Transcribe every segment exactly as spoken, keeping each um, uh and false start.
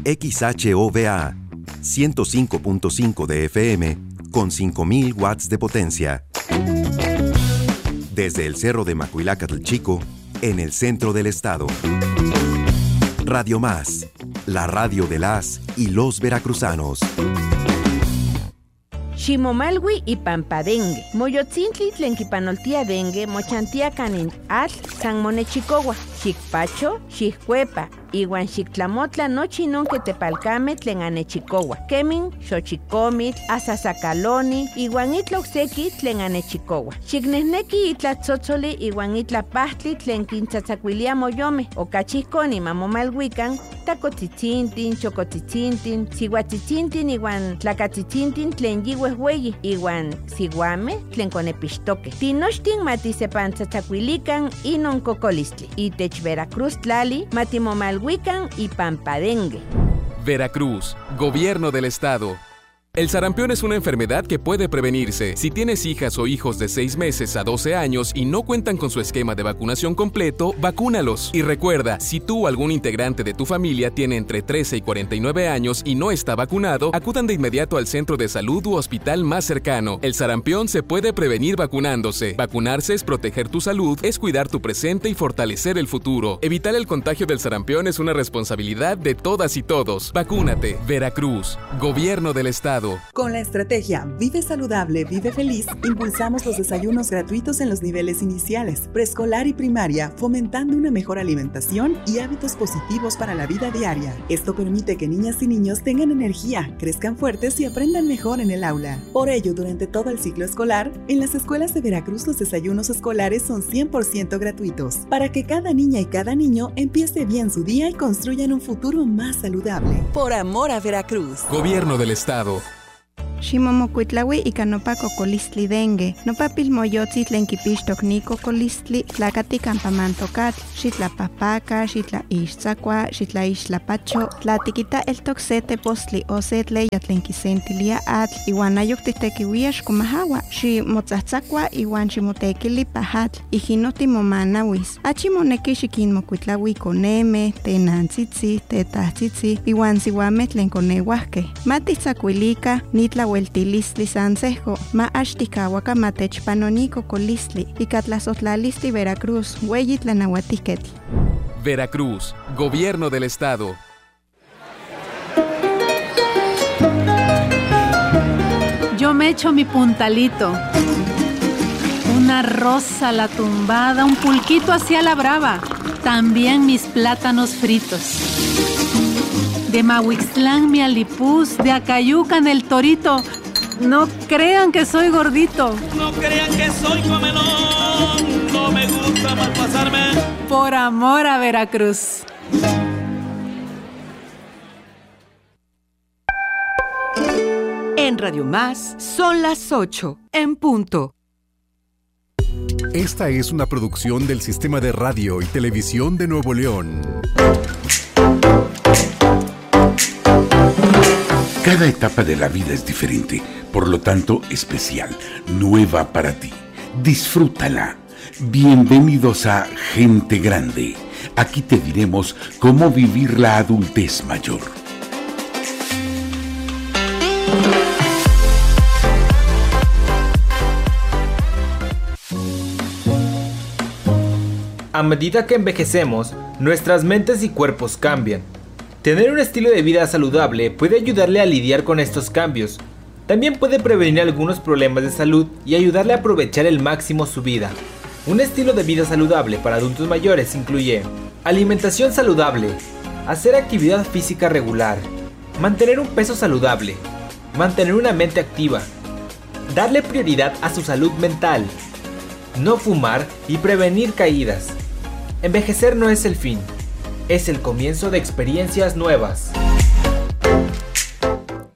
X H O V A, ciento cinco punto cinco de F M, con cinco mil watts de potencia. Desde el Cerro de Macuilacatl Chico, en el centro del estado. Radio Más, la radio de las y los veracruzanos. Ximomalwi y Pampadengue. Moyotzintli tlenquipanoltia dengue, mochantia canin atl san monechicowa, xicpacho, xiccuepa, iwan xictlamotla nochi non que tepalcame tlen anechicowa. Kemin, xochicomit, asasacaloni, iwan itla ocseki tlen anechicowa. Xicnehneki itla tzotzoli iwan itla pahtli tlen quintzatzacuilia moyome, ocachihconi mamomalhuican, tacotzitzintin, chocotzitzintin, sihuatzitzintin iwan tlacatzitzintin tlen yihuehueyi, iwan siguame tlen conepixtoque. Tinochtin matisepantzatzacuilican inon cocolistli. Itech Veracruz tlali matimomalhuican y Pampadengue. Veracruz, Gobierno del Estado. El sarampión es una enfermedad que puede prevenirse. Si tienes hijas o hijos de seis meses a doce años y no cuentan con su esquema de vacunación completo, vacúnalos. Y recuerda, si tú o algún integrante de tu familia tiene entre trece y cuarenta y nueve años y no está vacunado, acudan de inmediato al centro de salud u hospital más cercano. El sarampión se puede prevenir vacunándose. Vacunarse es proteger tu salud, es cuidar tu presente y fortalecer el futuro. Evitar el contagio del sarampión es una responsabilidad de todas y todos. Vacúnate. Veracruz, Gobierno del Estado. Con la estrategia Vive Saludable, Vive Feliz, impulsamos los desayunos gratuitos en los niveles iniciales, preescolar y primaria, fomentando una mejor alimentación y hábitos positivos para la vida diaria. Esto permite que niñas y niños tengan energía, crezcan fuertes y aprendan mejor en el aula. Por ello, durante todo el ciclo escolar, en las escuelas de Veracruz los desayunos escolares son cien por ciento gratuitos, para que cada niña y cada niño empiece bien su día y construyan un futuro más saludable. Por amor a Veracruz. Gobierno del Estado. Ximomocuitlaui y canopa cocolistli dengue. Nopa pilmoyotzi tlen kipixtok ni cocolistli tlacati campamantocat. Xitlapapaca, xitla ixtzacua, xitla ixtlapacho. Tlatiquita el toxete postli osetle ya tlen quisentilia atl. Iwan ayok titequiuia xcomahawa. Ximotzahtzacua iwan ximotequili pahatl. Ijinoti momanawis. Achimoneki xiquinmocuitlaui coneme, tenantzitzi, tetahtzitzi. Iwan siwame tlen coneuahque. Matitzacuilica, nitla Hueltilistli Sansejo, ma Axticahuaca Matechpanonico Colistli, y Catlazotlalisti Veracruz, Hueyitlanauatiquetl. Veracruz, Gobierno del Estado. Yo me echo mi puntalito, una rosa a la tumbada, un pulquito hacia la brava, también mis plátanos fritos. De Mahuixtlán mi alipuz, de Acayucan el torito. No crean que soy gordito. No crean que soy comelón. No me gusta malpasarme. Por amor a Veracruz. En Radio Más son las ocho en punto. Esta es una producción del Sistema de Radio y Televisión de Nuevo León. Cada etapa de la vida es diferente, por lo tanto especial, nueva para ti. Disfrútala. Bienvenidos a Gente Grande. Aquí te diremos cómo vivir la adultez mayor. A medida que envejecemos, nuestras mentes y cuerpos cambian. Tener un estilo de vida saludable puede ayudarle a lidiar con estos cambios. También puede prevenir algunos problemas de salud y ayudarle a aprovechar al máximo su vida. Un estilo de vida saludable para adultos mayores incluye alimentación saludable, hacer actividad física regular, mantener un peso saludable, mantener una mente activa, darle prioridad a su salud mental, no fumar y prevenir caídas. Envejecer no es el fin. Es el comienzo de experiencias nuevas.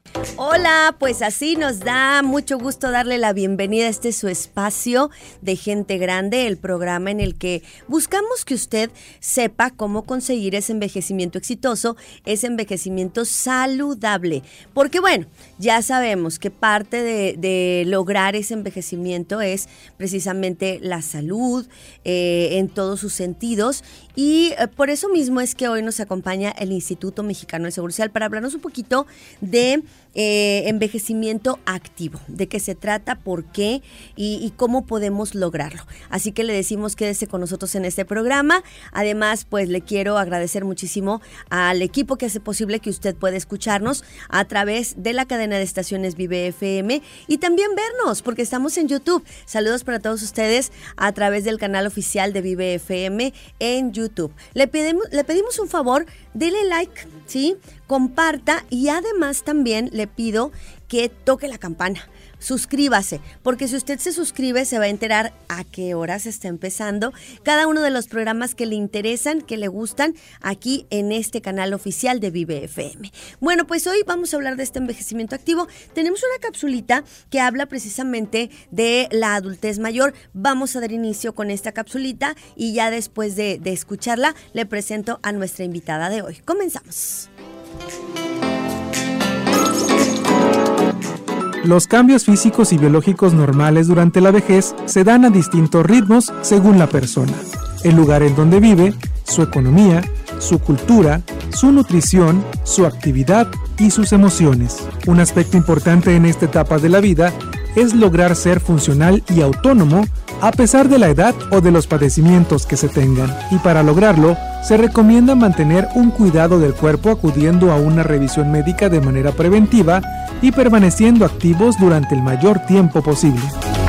Hola, pues así nos da mucho gusto darle la bienvenida a este su espacio de Gente Grande, el programa en el que buscamos que usted sepa cómo conseguir ese envejecimiento exitoso, ese envejecimiento saludable. Porque bueno, ya sabemos que parte de, de lograr ese envejecimiento es precisamente la salud eh, en todos sus sentidos. Y eh, por eso mismo es que hoy nos acompaña el Instituto Mexicano del Seguro Social para hablarnos un poquito de eh, envejecimiento activo, de qué se trata, por qué y, y cómo podemos lograrlo. Así que le decimos quédese con nosotros en este programa. Además, pues le quiero agradecer muchísimo al equipo que hace posible que usted pueda escucharnos a través de la cadena de estaciones Vive F M y también vernos, porque estamos en YouTube. Saludos para todos ustedes a través del canal oficial de Vive F M en YouTube. Le pedimos, le pedimos un favor, dele like, ¿sí? Comparta y además también le pido que toque la campana. Suscríbase, porque si usted se suscribe se va a enterar a qué horas está empezando cada uno de los programas que le interesan, que le gustan, aquí en este canal oficial de Vive F M. Bueno, pues hoy vamos a hablar de este envejecimiento activo. Tenemos una capsulita que habla precisamente de la adultez mayor. Vamos a dar inicio con esta capsulita y ya después de, de escucharla le presento a nuestra invitada de hoy. Comenzamos. Los cambios físicos y biológicos normales durante la vejez se dan a distintos ritmos según la persona, el lugar en donde vive, su economía, su cultura, su nutrición, su actividad y sus emociones. Un aspecto importante en esta etapa de la vida es lograr ser funcional y autónomo a pesar de la edad o de los padecimientos que se tengan. Y para lograrlo, se recomienda mantener un cuidado del cuerpo acudiendo a una revisión médica de manera preventiva y permaneciendo activos durante el mayor tiempo posible.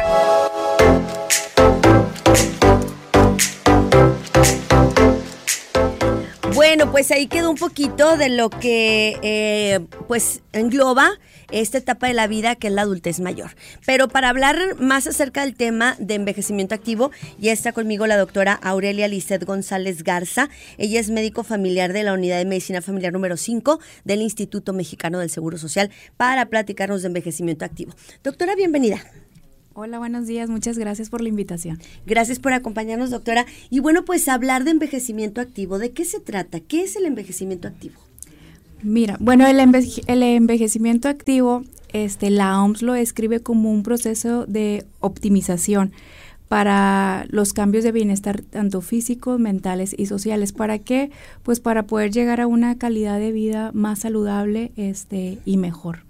Bueno, pues ahí quedó un poquito de lo que eh, pues engloba esta etapa de la vida que es la adultez mayor. Pero para hablar más acerca del tema de envejecimiento activo, ya está conmigo la doctora Aurelia Lisset González Garza. Ella es médico familiar de la Unidad de Medicina Familiar número cinco del Instituto Mexicano del Seguro Social para platicarnos de envejecimiento activo. Doctora, bienvenida. Hola, buenos días, muchas gracias por la invitación. Gracias por acompañarnos, doctora. Y bueno, pues hablar de envejecimiento activo, ¿de qué se trata? ¿Qué es el envejecimiento activo? Mira, bueno, el, enveje- el envejecimiento activo, este, la O M S lo describe como un proceso de optimización para los cambios de bienestar tanto físicos, mentales y sociales. ¿Para qué? Pues para poder llegar a una calidad de vida más saludable este, y mejor.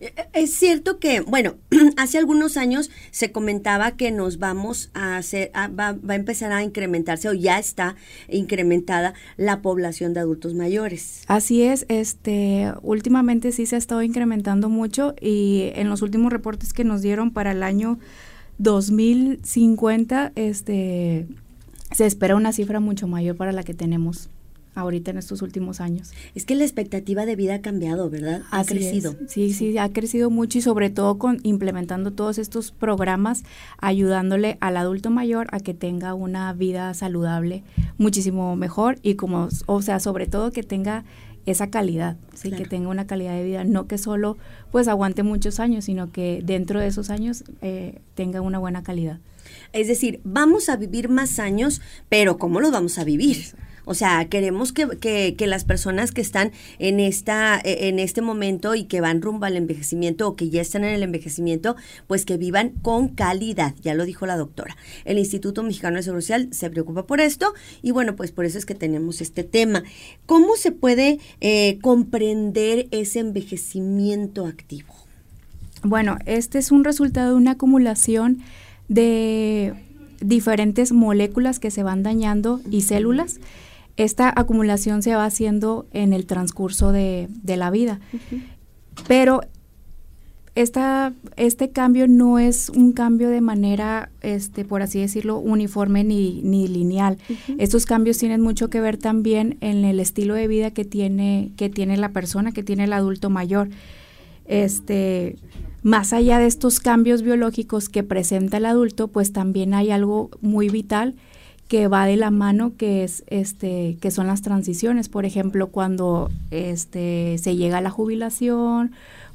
Es cierto que, bueno, hace algunos años se comentaba que nos vamos a hacer, a, va, va a empezar a incrementarse o ya está incrementada la población de adultos mayores. Así es, este, últimamente sí se ha estado incrementando mucho y en los últimos reportes que nos dieron para el año dos mil cincuenta, este, se espera una cifra mucho mayor para la que tenemos ahorita en estos últimos años. Es que la expectativa de vida ha cambiado, ¿verdad? Ha Así crecido. Es. Sí, sí, ha crecido mucho y sobre todo con implementando todos estos programas, ayudándole al adulto mayor a que tenga una vida saludable muchísimo mejor y como, o sea, sobre todo que tenga esa calidad, sí, claro. Que tenga una calidad de vida, no que solo pues aguante muchos años, sino que dentro de esos años eh, tenga una buena calidad. Es decir, vamos a vivir más años, pero ¿cómo los vamos a vivir? O sea, queremos que, que, que las personas que están en esta en este momento y que van rumbo al envejecimiento o que ya están en el envejecimiento, pues que vivan con calidad, ya lo dijo la doctora. El Instituto Mexicano de Seguro Social se preocupa por esto y bueno, pues por eso es que tenemos este tema. ¿Cómo se puede eh, comprender ese envejecimiento activo? Bueno, este es un resultado de una acumulación de diferentes moléculas que se van dañando y células. Esta acumulación se va haciendo en el transcurso de, de la vida, uh-huh. Pero esta, este cambio no es un cambio de manera, este, por así decirlo, uniforme ni, ni lineal. Uh-huh. Estos cambios tienen mucho que ver también en el estilo de vida que tiene, que tiene la persona, que tiene el adulto mayor. Este, más allá de estos cambios biológicos que presenta el adulto, pues también hay algo muy vital que va de la mano, que es este que son las transiciones. Por ejemplo, cuando este se llega a la jubilación,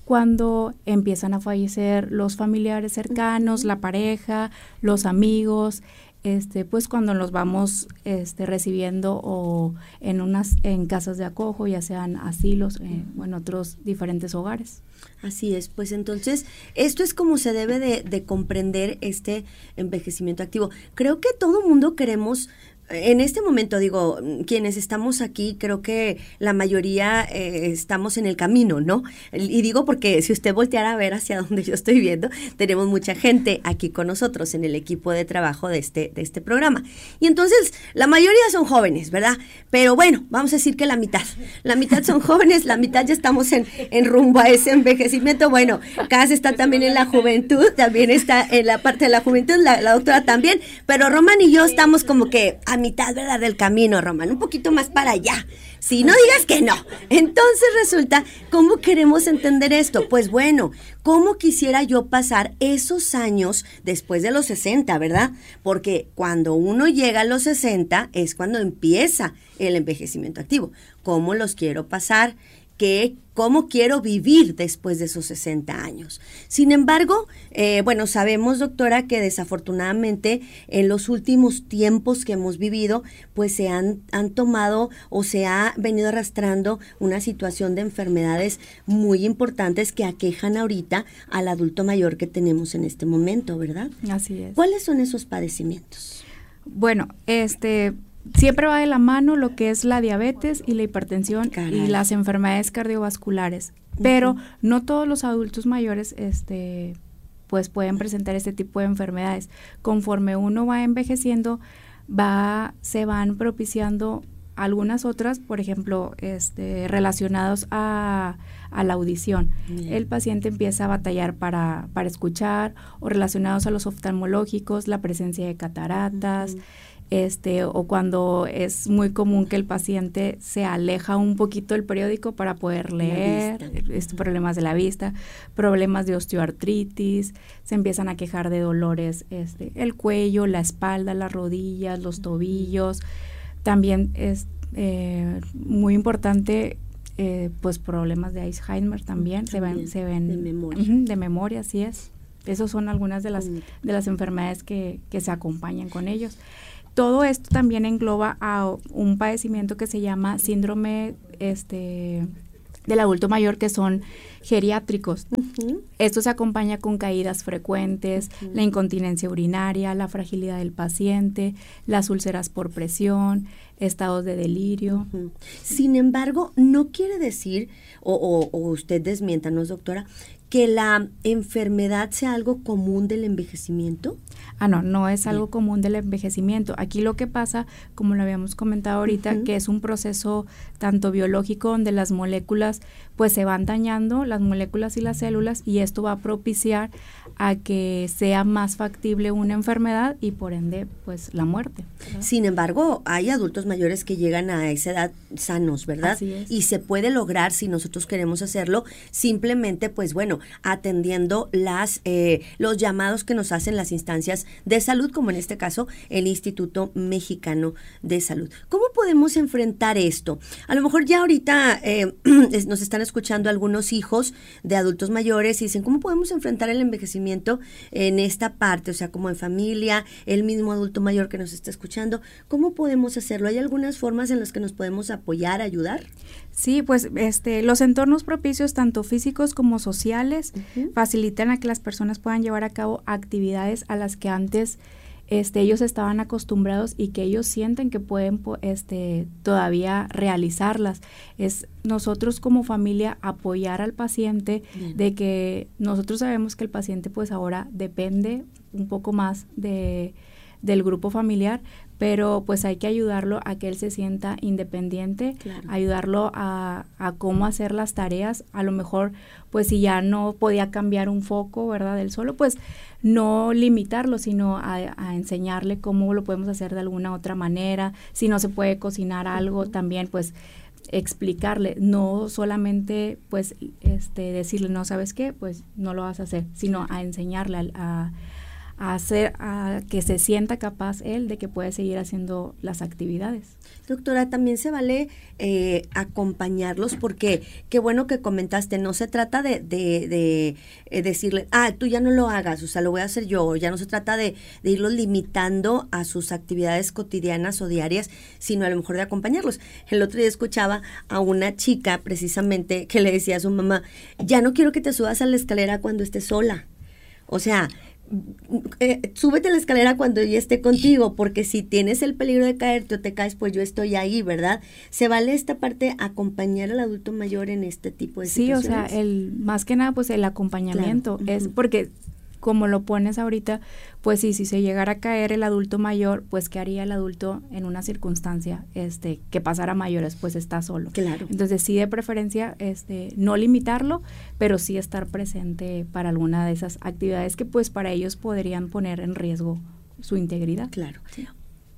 cuando empiezan a fallecer los familiares cercanos, uh-huh. la pareja, los amigos, este, pues cuando los vamos este, recibiendo o en unas en casas de acojo, ya sean asilos eh, o en otros diferentes hogares. Así es, pues entonces esto es como se debe de, de comprender este envejecimiento activo. Creo que todo mundo queremos. En este momento, digo, quienes estamos aquí, creo que la mayoría eh, estamos en el camino, ¿no? Y digo porque si usted volteara a ver hacia donde yo estoy viendo, tenemos mucha gente aquí con nosotros en el equipo de trabajo de este, de este programa. Y entonces, la mayoría son jóvenes, ¿verdad? Pero bueno, vamos a decir que la mitad. La mitad son jóvenes, la mitad ya estamos en, en rumbo a ese envejecimiento. Bueno, Cas está también en la juventud, también está en la parte de la juventud, la, la doctora también, pero Román y yo estamos como que a mitad, ¿verdad?, del camino, Román, un poquito más para allá. Si no digas que no. Entonces resulta, ¿cómo queremos entender esto? Pues bueno, ¿cómo quisiera yo pasar esos años después de los sesenta, verdad? Porque cuando uno llega a los sesenta es cuando empieza el envejecimiento activo. ¿Cómo los quiero pasar? Que cómo quiero vivir después de esos sesenta años. Sin embargo, eh, bueno, sabemos, doctora, que desafortunadamente en los últimos tiempos que hemos vivido, pues se han, han tomado o se ha venido arrastrando una situación de enfermedades muy importantes que aquejan ahorita al adulto mayor que tenemos en este momento, ¿verdad? Así es. ¿Cuáles son esos padecimientos? Bueno, este... siempre va de la mano lo que es la diabetes y la hipertensión. Caray. Y las enfermedades cardiovasculares, uh-huh. pero no todos los adultos mayores este, pues pueden presentar este tipo de enfermedades. Conforme uno va envejeciendo, va, se van propiciando algunas otras, por ejemplo, este, relacionados a, a la audición. Bien. El paciente empieza a batallar para, para escuchar, o relacionados a los oftalmológicos, la presencia de cataratas, uh-huh. Este, o cuando es muy común que el paciente se aleja un poquito del periódico para poder leer, este, problemas de la vista, problemas de osteoartritis, se empiezan a quejar de dolores, este, el cuello, la espalda, las rodillas, los tobillos. También es eh, muy importante, eh, pues problemas de Alzheimer también, también se ven, se ven de memoria, uh, de memoria, así es. Esas son algunas de las, de las enfermedades que, que se acompañan con ellos. Todo esto también engloba a un padecimiento que se llama síndrome este, del adulto mayor, que son geriátricos. Uh-huh. Esto se acompaña con caídas frecuentes, uh-huh. la incontinencia urinaria, la fragilidad del paciente, las úlceras por presión, estados de delirio. Uh-huh. Sin embargo, no quiere decir, o, o, o usted desmiéntanos, doctora, que la enfermedad sea algo común del envejecimiento. Ah, no, no es algo común del envejecimiento. Aquí lo que pasa, como lo habíamos comentado ahorita, uh-huh. que es un proceso tanto biológico donde las moléculas pues se van dañando, las moléculas y las células, y esto va a propiciar a que sea más factible una enfermedad y por ende pues la muerte, ¿verdad? Sin embargo, hay adultos mayores que llegan a esa edad sanos, ¿verdad? Así es. Y se puede lograr, si nosotros queremos hacerlo, simplemente pues bueno, atendiendo las eh, los llamados que nos hacen las instancias de salud, como en este caso el Instituto Mexicano de Salud. ¿Cómo podemos enfrentar esto? A lo mejor ya ahorita eh, nos están escuchando algunos hijos de adultos mayores y dicen, ¿cómo podemos enfrentar el envejecimiento en esta parte? O sea, como en familia, el mismo adulto mayor que nos está escuchando, ¿cómo podemos hacerlo? ¿Hay algunas formas en las que nos podemos apoyar, ayudar? Sí, pues este, los entornos propicios, tanto físicos como sociales, uh-huh. facilitan a que las personas puedan llevar a cabo actividades a las que antes este, ellos estaban acostumbrados y que ellos sienten que pueden este, todavía realizarlas. Es nosotros como familia apoyar al paciente. Bien. De que nosotros sabemos que el paciente pues ahora depende un poco más de del grupo familiar, pero pues hay que ayudarlo a que él se sienta independiente, claro. ayudarlo a, a cómo hacer las tareas, a lo mejor pues si ya no podía cambiar un foco, ¿verdad?, del solo, pues no limitarlo, sino a, a enseñarle cómo lo podemos hacer de alguna otra manera, si no se puede cocinar algo, uh-huh. también pues explicarle, no solamente pues este decirle, no, ¿sabes qué?, pues no lo vas a hacer, sino a enseñarle a, a a hacer, a que se sienta capaz él de que puede seguir haciendo las actividades. Doctora, también se vale eh, acompañarlos porque qué bueno que comentaste, no se trata de, de, de eh, decirle, ah, tú ya no lo hagas, o sea, lo voy a hacer yo, ya no se trata de, de irlos limitando a sus actividades cotidianas o diarias, sino a lo mejor de acompañarlos. El otro día escuchaba a una chica precisamente que le decía a su mamá, ya no quiero que te subas a la escalera cuando estés sola, o sea, Eh, súbete a la escalera cuando yo esté contigo, porque si tienes el peligro de caerte o te caes, pues yo estoy ahí, ¿verdad? Se vale esta parte acompañar al adulto mayor en este tipo de sí, situaciones. Sí, o sea, el más que nada, pues el acompañamiento, claro. Es porque como lo pones ahorita, pues sí, si se llegara a caer el adulto mayor, pues ¿qué haría el adulto en una circunstancia este que pasara a mayores? Pues está solo. Claro. Entonces sí, de preferencia, este no limitarlo, pero sí estar presente para alguna de esas actividades que pues para ellos podrían poner en riesgo su integridad. Claro. Sí.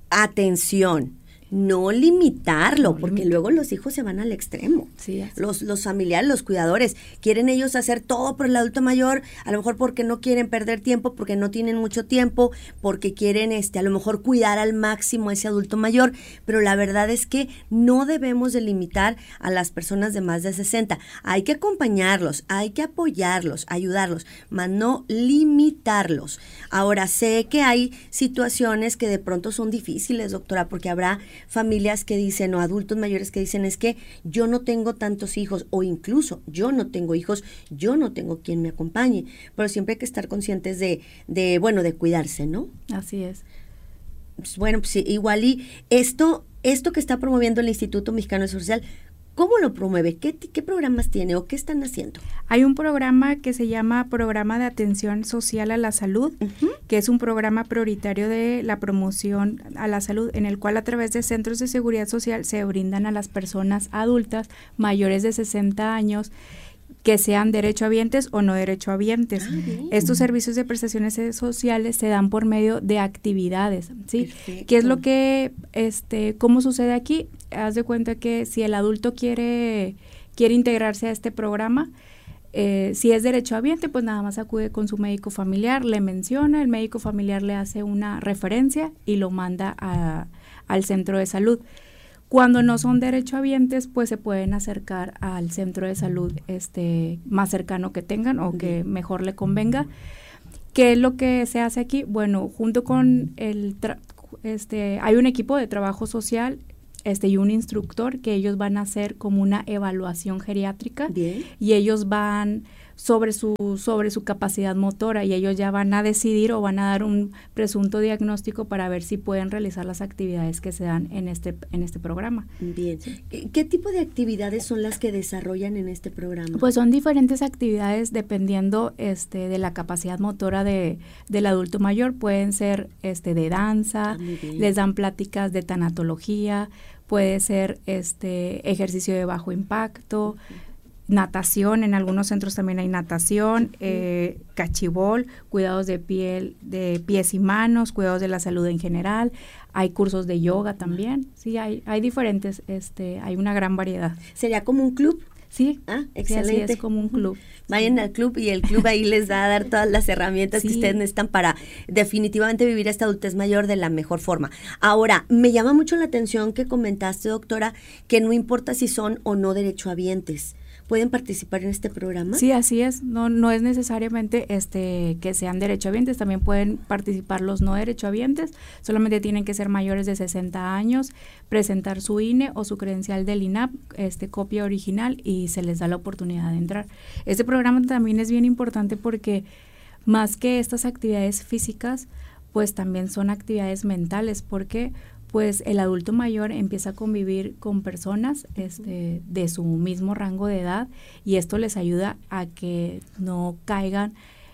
Atención. No limitarlo, no porque limitar. Luego los hijos se van al extremo. Sí, los, los familiares, los cuidadores, quieren ellos hacer todo por el adulto mayor, a lo mejor porque no quieren perder tiempo, porque no tienen mucho tiempo, porque quieren este, a lo mejor cuidar al máximo a ese adulto mayor, pero la verdad es que no debemos de limitar a las personas de más de sesenta. Hay que acompañarlos, hay que apoyarlos, ayudarlos, mas no limitarlos. Ahora, sé que hay situaciones que de pronto son difíciles, doctora, porque habrá familias que dicen o adultos mayores que dicen es que yo no tengo tantos hijos o incluso yo no tengo hijos, yo no tengo quien me acompañe, pero siempre hay que estar conscientes de, de bueno, de cuidarse, ¿no? Así es. Pues bueno, pues igual y esto, esto que está promoviendo el Instituto Mexicano de Social, ¿cómo lo promueve? ¿Qué, ¿Qué programas tiene o qué están haciendo? Hay un programa que se llama Programa de Atención Social a la Salud, uh-huh. que es un programa prioritario de la promoción a la salud, en el cual a través de centros de seguridad social se brindan a las personas adultas mayores de sesenta años que sean derechohabientes o no derechohabientes. Ah, estos servicios de prestaciones sociales se dan por medio de actividades, ¿sí? Perfecto. ¿Qué es lo que, este, cómo sucede aquí? Haz de cuenta que si el adulto quiere, quiere integrarse a este programa, eh, si es derechohabiente, pues nada más acude con su médico familiar, le menciona, el médico familiar le hace una referencia y lo manda a, al centro de salud. Cuando no son derechohabientes, pues se pueden acercar al centro de salud este más cercano que tengan o que mejor le convenga. ¿Qué es lo que se hace aquí? Bueno, junto con el tra- este hay un equipo de trabajo social este y un instructor que ellos van a hacer como una evaluación geriátrica. Bien. Y ellos van sobre su sobre su capacidad motora y ellos ya van a decidir o van a dar un presunto diagnóstico para ver si pueden realizar las actividades que se dan en este en este programa. Bien. ¿Qué tipo de actividades son las que desarrollan en este programa? Pues son diferentes actividades dependiendo este de la capacidad motora de del adulto mayor. Pueden ser este de danza, ah, les dan pláticas de tanatología, puede ser este ejercicio de bajo impacto, uh-huh. natación, en algunos centros también hay natación, eh, cachibol, cuidados de piel, de pies y manos, cuidados de la salud en general, hay cursos de yoga también, sí, hay, hay diferentes, este, hay una gran variedad. ¿Sería como un club? Sí, ah, excelente. Sí, así es como un club. Vayan sí. al club y el club ahí les va a dar todas las herramientas sí. que ustedes necesitan para definitivamente vivir esta adultez mayor de la mejor forma. Ahora, me llama mucho la atención que comentaste, doctora, que no importa si son o no derechohabientes. ¿Pueden participar en este programa? Sí, así es. No no es necesariamente este que sean derechohabientes, también pueden participar los no derechohabientes, solamente tienen que ser mayores de sesenta años, presentar su I N E o su credencial del I N A P, este copia original y se les da la oportunidad de entrar. Este programa también es bien importante porque más que estas actividades físicas, pues también son actividades mentales, porque pues el adulto mayor empieza a convivir con personas este, de su mismo rango de edad y esto les ayuda a que no caigan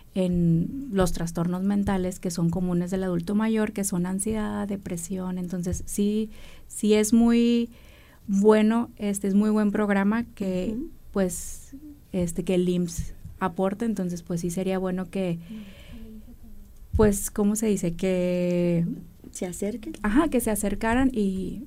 en los trastornos mentales que son comunes del adulto mayor, que son ansiedad, depresión. Entonces sí, sí es muy bueno, este es muy buen programa que uh-huh. pues este que el I M S S aporta, entonces pues sí sería bueno que pues ¿cómo se dice? que se acerquen. Ajá, que se acercaran y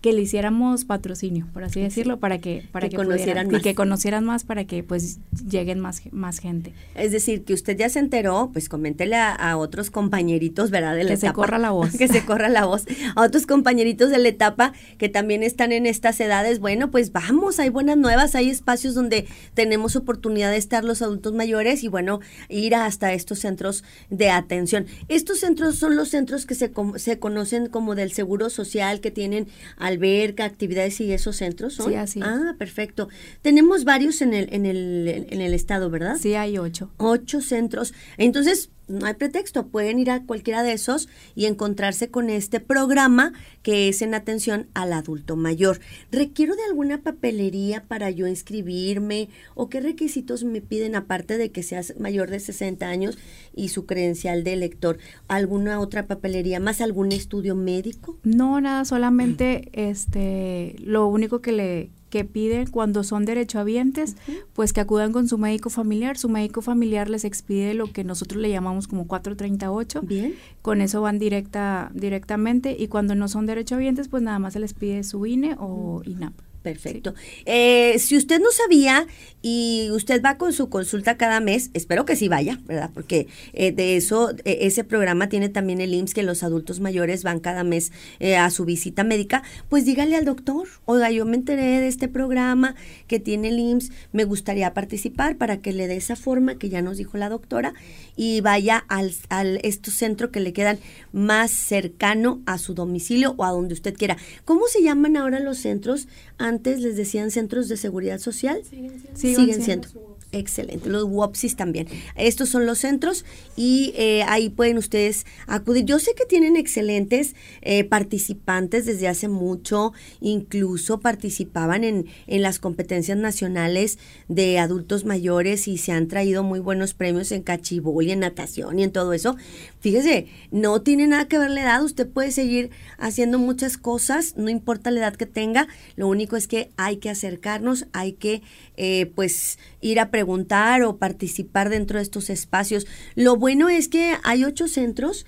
que le hiciéramos patrocinio, por así decirlo, para que para que, que conocieran pudieran, más. y que conocieran más para que pues lleguen más más gente. Es decir, que usted ya se enteró, pues coméntele a, a otros compañeritos, ¿verdad? De la que etapa. se corra la voz. Que se corra la voz. A otros compañeritos de la etapa que también están en estas edades, bueno, pues vamos, hay buenas nuevas, hay espacios donde tenemos oportunidad de estar los adultos mayores y bueno, ir hasta estos centros de atención. Estos centros son los centros que se, se conocen como del Seguro Social, que tienen alberca, actividades y esos centros, ¿son? Sí, así es. Ah, perfecto. Tenemos varios en el, en el, en el estado, ¿verdad? Sí, hay ocho. Ocho centros. Entonces, no hay pretexto, pueden ir a cualquiera de esos y encontrarse con este programa que es en atención al adulto mayor. ¿Requiero de alguna papelería para yo inscribirme o qué requisitos me piden aparte de que seas mayor de sesenta años y su credencial de elector? ¿Alguna otra papelería más? ¿Algún estudio médico? No, nada, solamente este lo único que le que piden cuando son derechohabientes, uh-huh. pues que acudan con su médico familiar. Su médico familiar les expide lo que nosotros le llamamos como cuatrocientos treinta y ocho. Bien. Con eso van directa directamente y cuando no son derechohabientes, pues nada más se les pide su I N E o I N A P. Perfecto. Sí. Eh, si usted no sabía y usted va con su consulta cada mes, espero que sí vaya, ¿verdad? Porque eh, de eso, eh, ese programa tiene también el I M S S, que los adultos mayores van cada mes eh, a su visita médica, pues dígale al doctor, oiga, yo me enteré de este programa que tiene el I M S S, me gustaría participar para que le dé esa forma que ya nos dijo la doctora y vaya al, al estos centros que le quedan más cercano a su domicilio o a donde usted quiera. ¿Cómo se llaman ahora los centros? Antes les decían centros de seguridad social. Siguen siendo. Siguen siendo. Excelente. Los WOPSIS también. Estos son los centros y eh, ahí pueden ustedes acudir. Yo sé que tienen excelentes eh, participantes desde hace mucho. Incluso participaban en, en las competencias nacionales de adultos mayores y se han traído muy buenos premios en cachibol y en natación y en todo eso. Fíjese, no tiene nada que ver la edad. Usted puede seguir haciendo muchas cosas, no importa la edad que tenga. Lo único es que hay que acercarnos, hay que eh, pues ir a preguntar o participar dentro de estos espacios. Lo bueno es que hay ocho centros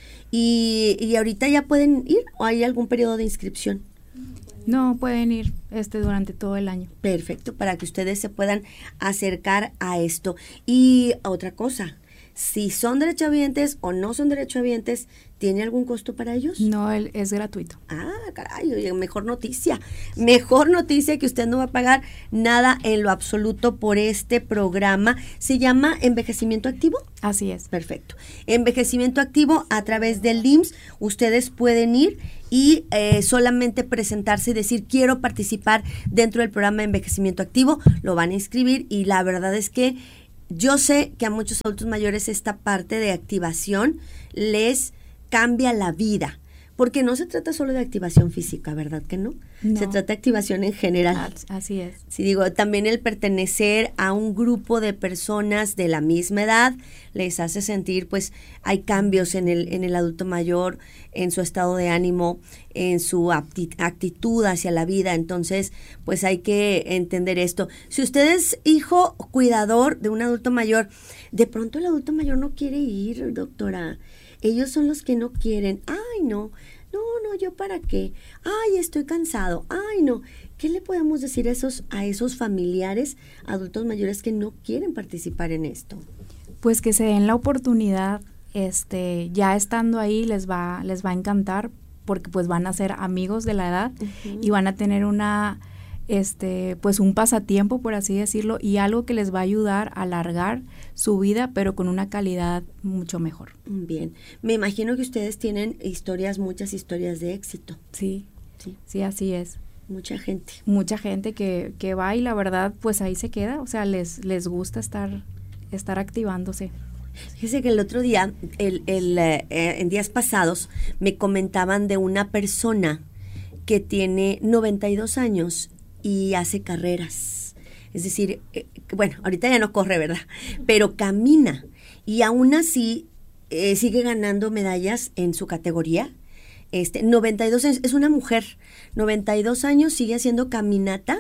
y, y ahorita ya pueden ir o hay algún periodo de inscripción. No, pueden ir este durante todo el año. Perfecto, para que ustedes se puedan acercar a esto. Y otra cosa, si son derechohabientes o no son derechohabientes, ¿tiene algún costo para ellos? No, el, es gratuito. Ah, caray, oye, mejor noticia. Mejor noticia que usted no va a pagar nada en lo absoluto por este programa. ¿Se llama Envejecimiento Activo? Así es. Perfecto. Envejecimiento Activo a través del I M S S. Ustedes pueden ir y eh, solamente presentarse y decir quiero participar dentro del programa de Envejecimiento Activo. Lo van a inscribir y la verdad es que yo sé que a muchos adultos mayores esta parte de activación les cambia la vida, porque no se trata solo de activación física, ¿verdad que no? No. Se trata de activación en general. Así es. Sí, digo, también el pertenecer a un grupo de personas de la misma edad les hace sentir, pues, hay cambios en el, en el adulto mayor, en su estado de ánimo, en su actitud hacia la vida. Entonces, pues hay que entender esto. Si usted es hijo cuidador de un adulto mayor, de pronto el adulto mayor no quiere ir, doctora. Ellos son los que no quieren. Ay, no, no, no, ¿yo para qué? Ay, estoy cansado. Ay, no. ¿Qué le podemos decir a esos, a esos familiares adultos mayores que no quieren participar en esto? Pues que se den la oportunidad, este, ya estando ahí les va, les va a encantar, porque pues van a ser amigos de la edad uh-huh. y van a tener una, este, pues un pasatiempo, por así decirlo, y algo que les va a ayudar a alargar su vida, pero con una calidad mucho mejor. Bien, me imagino que ustedes tienen historias, muchas historias de éxito. Sí, sí, sí, así es. Mucha gente. Mucha gente que, que va y la verdad, pues ahí se queda, o sea, les, les gusta estar, estar activándose. Fíjese que el otro día, el, el, eh, en días pasados, me comentaban de una persona que tiene noventa y dos años y hace carreras. Es decir, eh, bueno, ahorita ya no corre, ¿verdad? Pero camina y aún así eh, sigue ganando medallas en su categoría. Este, noventa y dos años, es una mujer, noventa y dos años, sigue haciendo caminata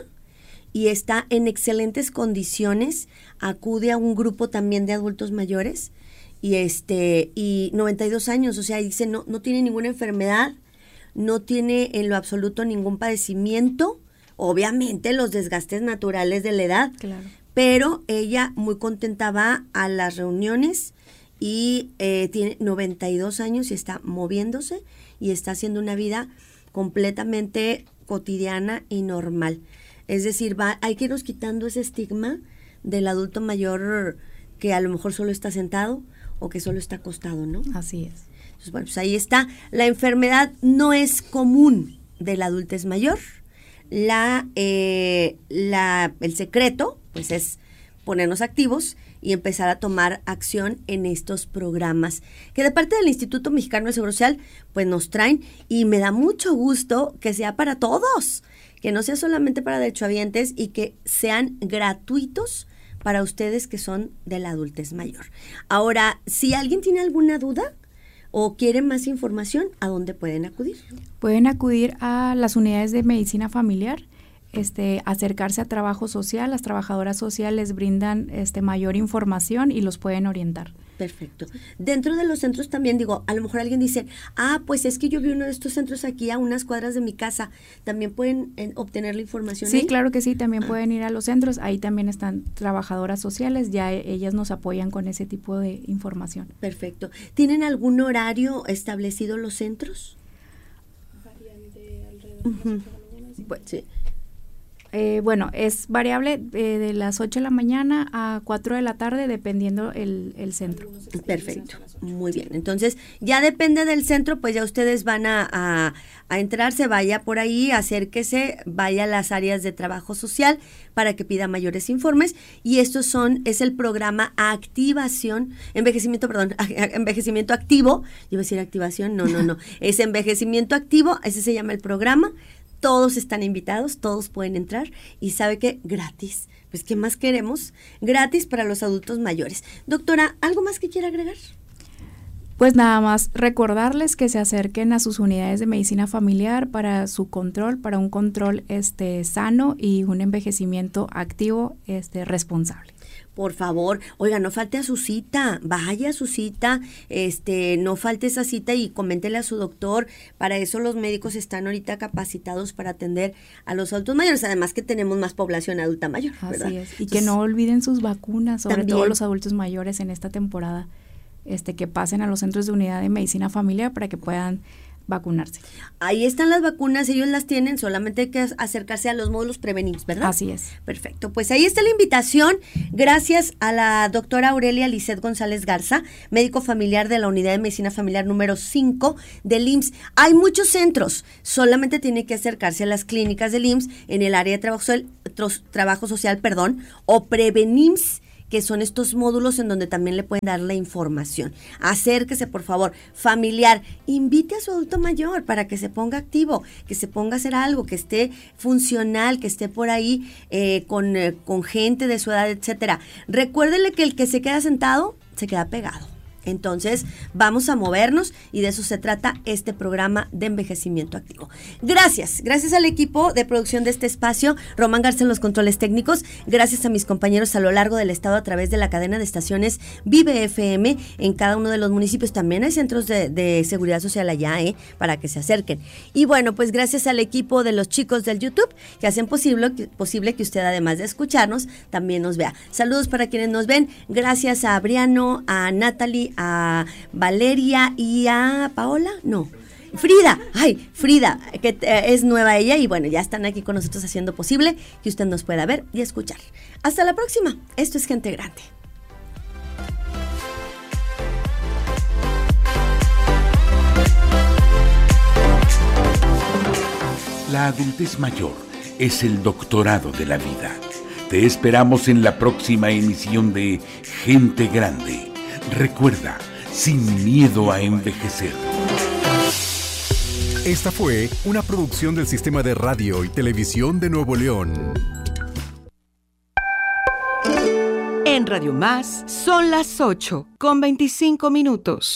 y está en excelentes condiciones, acude a un grupo también de adultos mayores y este y noventa y dos años, o sea, dice no no tiene ninguna enfermedad, no tiene en lo absoluto ningún padecimiento, obviamente los desgastes naturales de la edad, Claro. pero ella muy contenta va a las reuniones y eh, tiene noventa y dos años y está moviéndose y está haciendo una vida completamente cotidiana y normal. Es decir, va, hay que irnos quitando ese estigma del adulto mayor que a lo mejor solo está sentado o que solo está acostado, ¿no? Así es. Entonces, bueno, pues ahí está. La enfermedad no es común de la adultez mayor. La, eh, la, el secreto, pues, es ponernos activos y empezar a tomar acción en estos programas que de parte del Instituto Mexicano de Seguro Social, pues nos traen, y me da mucho gusto que sea para todos, que no sea solamente para derechohabientes y que sean gratuitos para ustedes que son de la adultez mayor. Ahora, si alguien tiene alguna duda o quiere más información, ¿a dónde pueden acudir? Pueden acudir a las unidades de medicina familiar, este, acercarse a trabajo social. Las trabajadoras sociales brindan este, mayor información y los pueden orientar. Perfecto. Dentro de los centros también, digo, a lo mejor alguien dice, ah, pues es que yo vi uno de estos centros aquí a unas cuadras de mi casa. ¿También pueden eh, obtener la información Sí, ahí? claro que sí, también Ah. pueden ir a los centros. Ahí también están trabajadoras sociales, ya e- ellas nos apoyan con ese tipo de información. Perfecto. ¿Tienen algún horario establecido los centros? Ujú. Pues, sí. Eh, bueno, es variable eh, de las ocho de la mañana a cuatro de la tarde, dependiendo el, el centro. Perfecto, muy bien. Entonces, ya depende del centro, pues ya ustedes van a, a, a entrarse, vaya por ahí, acérquese, vaya a las áreas de trabajo social para que pida mayores informes. Y estos son, es el programa Activación, envejecimiento, perdón, envejecimiento activo. Yo iba a decir activación, no, no, no. Es envejecimiento activo, ese se llama el programa. Todos están invitados, todos pueden entrar y sabe que gratis. Pues, ¿qué más queremos? Gratis para los adultos mayores. Doctora, ¿algo más que quiera agregar? Pues nada más recordarles que se acerquen a sus unidades de medicina familiar para su control, para un control este sano y un envejecimiento activo este responsable. Por favor, oiga, no falte a su cita, vaya a su cita, este, no falte esa cita y coméntele a su doctor. Para eso los médicos están ahorita capacitados para atender a los adultos mayores, además que tenemos más población adulta mayor, ¿verdad? Así es, y Entonces, que no olviden sus vacunas, sobre también. todo los adultos mayores en esta temporada, este, que pasen a los centros de unidad de medicina familiar para que puedan vacunarse. Ahí están las vacunas, ellos las tienen, solamente hay que acercarse a los módulos Prevenims, ¿verdad? Así es. Perfecto, pues ahí está la invitación, gracias a la doctora Aurelia Lisset González Garza, médico familiar de la Unidad de Medicina Familiar número cinco del I M S S. Hay muchos centros, solamente tiene que acercarse a las clínicas del I M S S en el área de trabajo social, trabajo social, perdón, o Prevenims, que son estos módulos en donde también le pueden dar la información. Acérquese, por favor, familiar, invite a su adulto mayor para que se ponga activo, que se ponga a hacer algo, que esté funcional, que esté por ahí eh, con, eh, con gente de su edad, etcétera. Recuérdele que el que se queda sentado, se queda pegado. Entonces, vamos a movernos y de eso se trata este programa de envejecimiento activo. Gracias, gracias al equipo de producción de este espacio, Román Garza en los controles técnicos, gracias a mis compañeros a lo largo del estado a través de la cadena de estaciones Vive F M en cada uno de los municipios. También hay centros de, de seguridad social allá, ¿eh? Para que se acerquen. Y bueno, pues gracias al equipo de los chicos del YouTube que hacen posible que, posible que usted, además de escucharnos, también nos vea. Saludos para quienes nos ven, gracias a Briano, a Natalie, a Valeria y a Paola, no, Frida, ay, Frida, que eh, es nueva ella y bueno, ya están aquí con nosotros haciendo posible que usted nos pueda ver y escuchar. Hasta la próxima, esto es Gente Grande. La adultez mayor es el doctorado de la vida. Te esperamos en la próxima emisión de Gente Grande. Recuerda, sin miedo a envejecer. Esta fue una producción del Sistema de Radio y Televisión de Nuevo León. En Radio Más son las ocho con veinticinco minutos.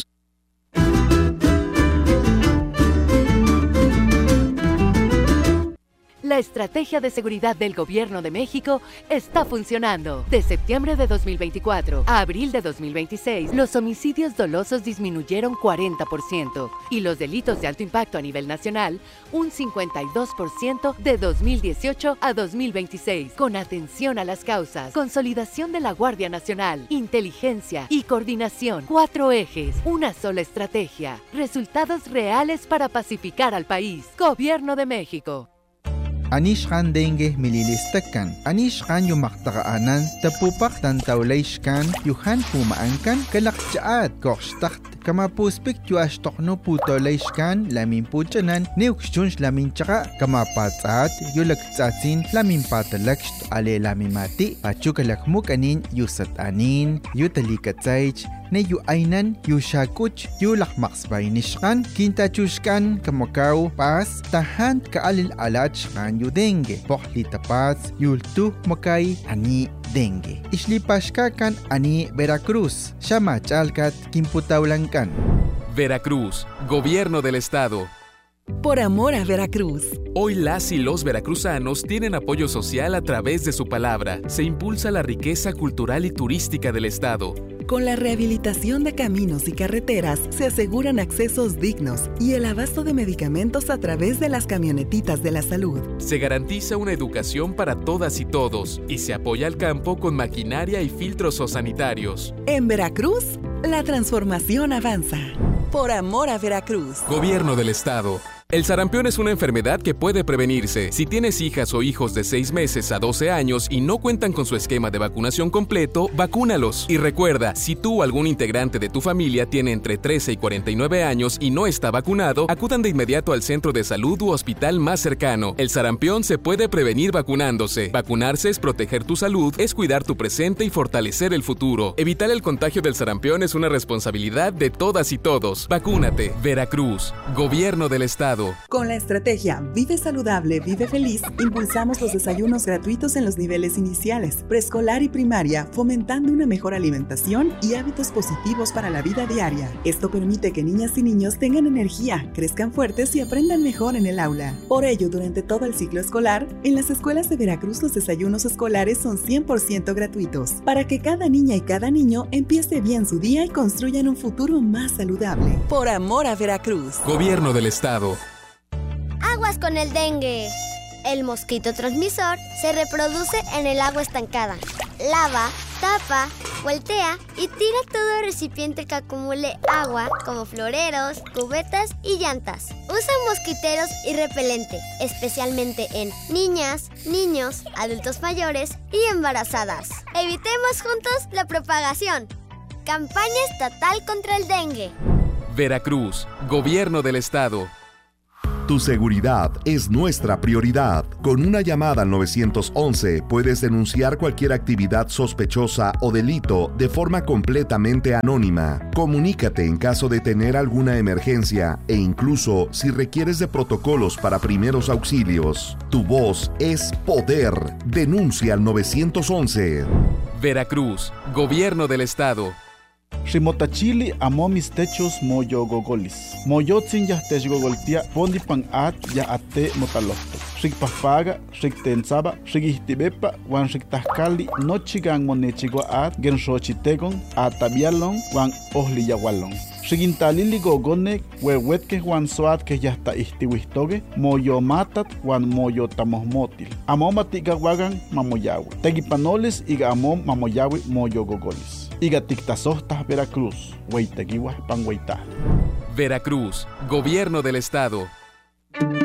La estrategia de seguridad del Gobierno de México está funcionando. De septiembre de dos mil veinticuatro a abril de dos mil veintiséis, los homicidios dolosos disminuyeron cuarenta por ciento y los delitos de alto impacto a nivel nacional un cincuenta y dos por ciento de dos mil dieciocho a dos mil veintiséis. Con atención a las causas, consolidación de la Guardia Nacional, inteligencia y coordinación. Cuatro ejes, una sola estrategia. Resultados reales para pacificar al país. Gobierno de México. Anishkan dengue mililistakan. Anishkan yumaktaanan tapupak tantawlayshkan yuhan pumaankan kalakchaat kokstakt kama puspik yuashtokno putolayshkan lamin puchanan neukshunsh lamin chaka kama patsaat yulaktsatsin lamin patalakst ale lamimati pachukalakmuk anin yusat anin yutalikatsaych ne yu ainan yu shakuch yu lakmaksbaynishkan kintachushkan kamakaw pas tahan kaalil alachkan yu dengue pohli tapats yultu makay ani dengue islipashkakan ani Veracruz shamachalkat kimputawlankan. Veracruz, Gobierno del Estado. Por amor a Veracruz. Hoy las y los veracruzanos tienen apoyo social a través de su palabra. Se impulsa la riqueza cultural y turística del Estado. Con la rehabilitación de caminos y carreteras se aseguran accesos dignos y el abasto de medicamentos a través de las camionetitas de la salud. Se garantiza una educación para todas y todos y se apoya al campo con maquinaria y filtros sanitarios. En Veracruz, la transformación avanza. Por amor a Veracruz. Gobierno del Estado. El sarampión es una enfermedad que puede prevenirse. Si tienes hijas o hijos de seis meses a doce años y no cuentan con su esquema de vacunación completo, vacúnalos. Y recuerda, si tú o algún integrante de tu familia tiene entre trece y cuarenta y nueve años y no está vacunado, acudan de inmediato al centro de salud u hospital más cercano. El sarampión se puede prevenir vacunándose. Vacunarse es proteger tu salud, es cuidar tu presente y fortalecer el futuro. Evitar el contagio del sarampión es una responsabilidad de todas y todos. Vacúnate. Veracruz, Gobierno del Estado. Con la estrategia Vive Saludable, Vive Feliz, impulsamos los desayunos gratuitos en los niveles iniciales, preescolar y primaria, fomentando una mejor alimentación y hábitos positivos para la vida diaria. Esto permite que niñas y niños tengan energía, crezcan fuertes y aprendan mejor en el aula. Por ello, durante todo el ciclo escolar, en las escuelas de Veracruz los desayunos escolares son cien por ciento gratuitos, para que cada niña y cada niño empiece bien su día y construyan un futuro más saludable. Por amor a Veracruz. Gobierno del Estado. Aguas con el dengue. El mosquito transmisor se reproduce en el agua estancada. Lava, tapa, voltea y tira todo recipiente que acumule agua, como floreros, cubetas y llantas. Usa mosquiteros y repelente, especialmente en niñas, niños, adultos mayores y embarazadas. Evitemos juntos la propagación. Campaña estatal contra el dengue. Veracruz, Gobierno del Estado. Tu seguridad es nuestra prioridad. Con una llamada al nueve once puedes denunciar cualquier actividad sospechosa o delito de forma completamente anónima. Comunícate en caso de tener alguna emergencia e incluso si requieres de protocolos para primeros auxilios. Tu voz es poder. Denuncia al nueve once. Veracruz, Gobierno del Estado. Ximotachili amo mis techos moyo gogolis. Moyotzin ya tech gogoltia pondi pan at ya ate motalohto. Xik pafaga, xik tensaba, xik ihtibepa, wan xik tahkali nochigan monechigua at gen xochitegon atabialon wan ohli yagualon. Xigintalili gogonek huehuetke wan soat que ya está ihtiwihtoge moyo matat wan moyo tamohmotil. Amo matigawagan mamoyawe. Tegipanoles iga amom mamoyawe moyo gogolis. Iga tiktasohtas Veracruz, Hueytequihuas pan Hueytah. Veracruz, Gobierno del Estado.